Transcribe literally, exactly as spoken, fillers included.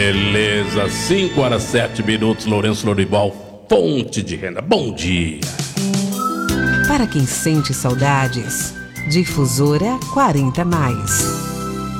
Beleza, cinco horas sete minutos, Lourenço Lorival, fonte de renda. Bom dia. Para quem sente saudades, Difusora quarenta mais.